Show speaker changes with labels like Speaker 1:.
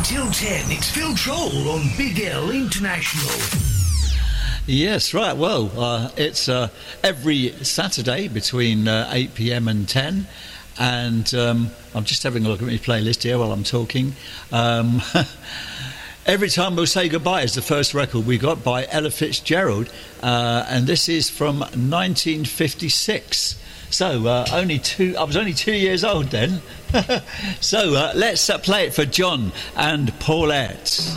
Speaker 1: till 10, it's Phil Troll on Big L International.
Speaker 2: Yes, right. Well, it's every Saturday between 8 p.m. and 10. And I'm just having a look at my playlist here while I'm talking. Every Time We'll Say Goodbye is the first record we got by Ella Fitzgerald. And this is from 1956. So I was only 2 years old then. So let's play it for John and Paulette.